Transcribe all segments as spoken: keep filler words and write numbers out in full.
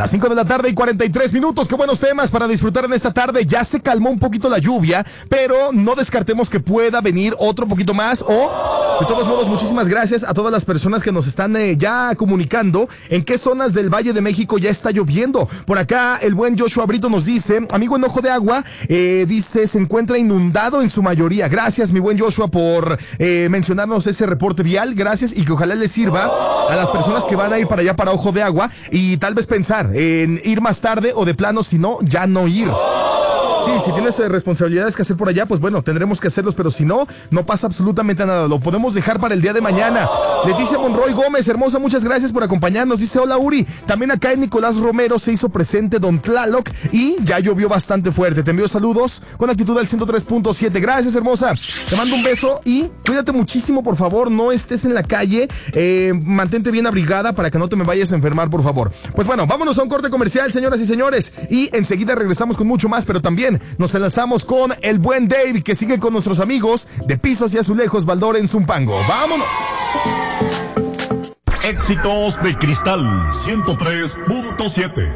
Las cinco de la tarde y cuarenta y tres minutos. Qué buenos temas para disfrutar en esta tarde. Ya se calmó un poquito la lluvia, pero no descartemos que pueda venir otro poquito más. O, de todos modos, muchísimas gracias a todas las personas que nos están eh, ya comunicando en qué zonas del Valle de México ya está lloviendo. Por acá, el buen Joshua Brito nos dice, amigo en Ojo de Agua, eh, dice, se encuentra inundado en su mayoría. Gracias, mi buen Joshua, por eh, mencionarnos ese reporte vial. Gracias, y que ojalá les sirva a las personas que van a ir para allá, para Ojo de Agua, y tal vez pensar en ir más tarde o de plano, si no, ya no ir. Sí, si tienes eh, responsabilidades que hacer por allá, pues bueno, tendremos que hacerlos, pero si no, no pasa absolutamente nada. Lo podemos dejar para el día de mañana. Leticia Monroy Gómez, hermosa, muchas gracias por acompañarnos. Dice, hola Uri, también acá en Nicolás Romero se hizo presente Don Tlaloc y ya llovió bastante fuerte. Te envío saludos con actitud al ciento tres punto siete. Gracias, hermosa. Te mando un beso y cuídate muchísimo, por favor. No estés en la calle. Eh, mantente bien abrigada para que no te me vayas a enfermar, por favor. Pues bueno, vámonos a un corte comercial, señoras y señores. Y enseguida regresamos con mucho más, pero también nos enlazamos con el buen Dave, que sigue con nuestros amigos de Pisos y Azulejos Baldor en Zumpango. ¡Vámonos! Éxitos de Cristal ciento tres punto siete.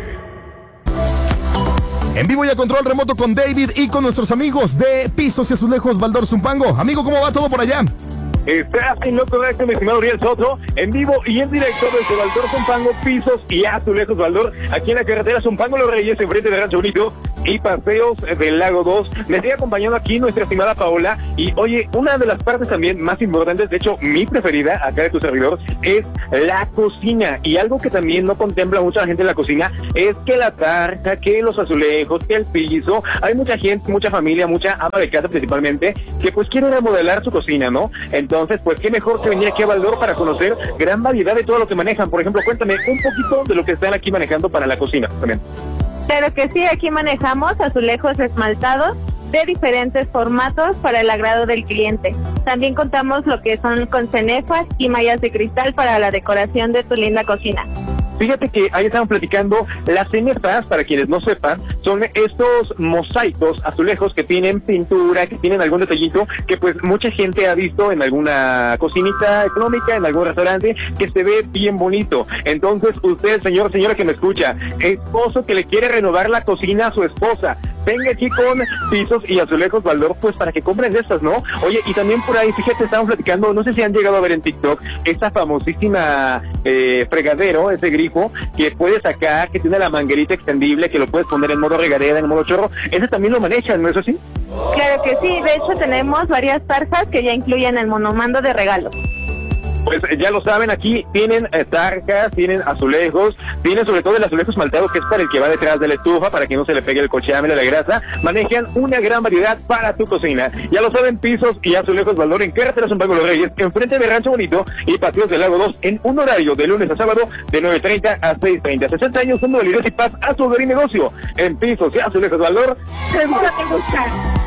En vivo y a control remoto con David y con nuestros amigos de Pisos y Azulejos Baldor Zumpango. Amigo, ¿cómo va todo por allá? Estás en lo correcto, mi estimado Uriel Soto, en vivo y en directo desde Baldor Zumpango, Pisos y Azulejos Baldor, aquí en la carretera Zumpango Los Reyes, enfrente de Rancho Bonito y Paseos del Lago dos. Me estoy acompañando aquí nuestra estimada Paola, y oye, una de las partes también más importantes, de hecho mi preferida acá de tu servidor, es la cocina. Y algo que también no contempla mucha gente en la cocina es que la tarja, que los azulejos, que el piso, hay mucha gente, mucha familia, mucha ama de casa principalmente, que pues quiere remodelar su cocina, ¿no? Entonces, pues qué mejor que venir aquí a Baldor para conocer gran variedad de todo lo que manejan. Por ejemplo, cuéntame un poquito de lo que están aquí manejando para la cocina también. Claro que sí, aquí manejamos azulejos esmaltados de diferentes formatos para el agrado del cliente. También contamos lo que son con cenefas y mallas de cristal para la decoración de tu linda cocina. Fíjate que ahí estaban platicando, las cenefas, para quienes no sepan, son estos mosaicos azulejos que tienen pintura, que tienen algún detallito, que pues mucha gente ha visto en alguna cocinita económica, en algún restaurante, que se ve bien bonito. Entonces, usted, señor, señora que me escucha, esposo que le quiere renovar la cocina a su esposa, venga aquí con Pisos y Azulejos Baldor, pues para que compren de estas, ¿no? Oye, y también por ahí, fíjate, estaban platicando, no sé si han llegado a ver en TikTok, esta famosísima eh, fregadero, ese grifo, que puedes sacar, que tiene la manguerita extendible, que lo puedes poner en modo regadera, en modo chorro. Ese también lo manejan, ¿no es así? Claro que sí, de hecho tenemos varias tarjas que ya incluyen el monomando de regalo. Pues ya lo saben, aquí tienen eh, tarjas, tienen azulejos, tienen sobre todo el azulejo esmaltado, que es para el que va detrás de la estufa, para que no se le pegue el cochambre, la grasa. Manejan una gran variedad para tu cocina. Ya lo saben, Pisos y Azulejos Baldor en carretera Zumpango Los Reyes, enfrente de Rancho Bonito y Paseos del Lago dos, en un horario de lunes a sábado de nueve treinta a seis treinta. sesenta años son modalidad y paz a su hogar y negocio. En Pisos y Azulejos Baldor, seguro te gusta.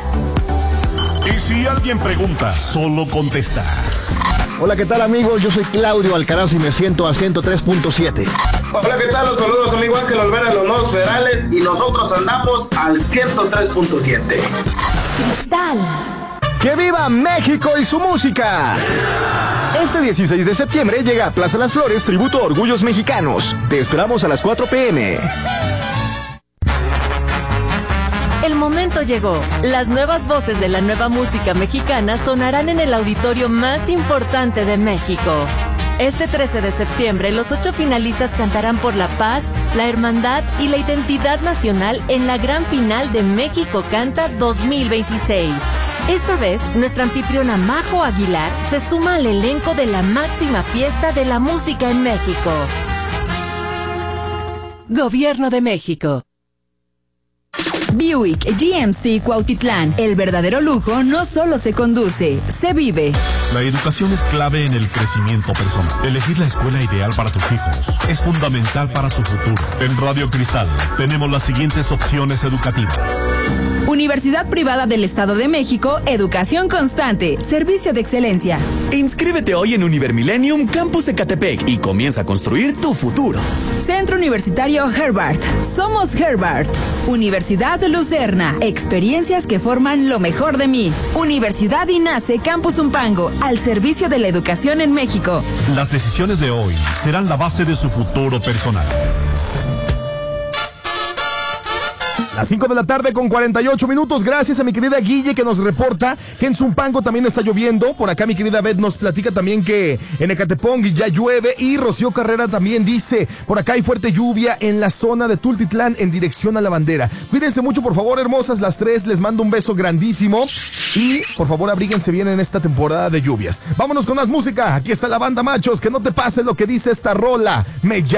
Y si alguien pregunta, solo contestas. Hola, ¿qué tal, amigos? Yo soy Claudio Alcaraz y me siento al ciento tres punto siete. Hola, ¿qué tal? Los saludos, amigo Ángel Olvera de los Nuevos Federales, y nosotros andamos al ciento tres punto siete. Cristal. ¡Que viva México y su música! Este dieciséis de septiembre llega a Plaza Las Flores tributo a Orgullos Mexicanos. Te esperamos a las cuatro pe eme. El momento llegó. Las nuevas voces de la nueva música mexicana sonarán en el auditorio más importante de México. Este trece de septiembre, los ocho finalistas cantarán por la paz, la hermandad y la identidad nacional en la gran final de México Canta dos mil veintiséis. Esta vez, nuestra anfitriona Majo Aguilar se suma al elenco de la máxima fiesta de la música en México. Gobierno de México. Buick G M C Cuautitlán. El verdadero lujo no solo se conduce, se vive. La educación es clave en el crecimiento personal. Elegir la escuela ideal para tus hijos es fundamental para su futuro. En Radio Cristal tenemos las siguientes opciones educativas. Universidad Privada del Estado de México, educación constante, servicio de excelencia. Inscríbete hoy en Univermillennium Campus Ecatepec y comienza a construir tu futuro. Centro Universitario Herbart. Somos Herbart. Universidad Lucerna. Experiencias que forman lo mejor de mí. Universidad INACE Campus Zumpango, al servicio de la educación en México. Las decisiones de hoy serán la base de su futuro personal. Las cinco de la tarde con cuarenta y ocho minutos. Gracias a mi querida Guille que nos reporta que en Zumpango también está lloviendo. Por acá mi querida Beth nos platica también que en Ecatepong ya llueve. Y Rocío Carrera también dice, por acá hay fuerte lluvia en la zona de Tultitlán en dirección a la bandera. Cuídense mucho, por favor, hermosas las tres. Les mando un beso grandísimo. Y por favor abríguense bien en esta temporada de lluvias. Vámonos con más música. Aquí está la banda Machos. Que no te pase lo que dice esta rola. Me llama.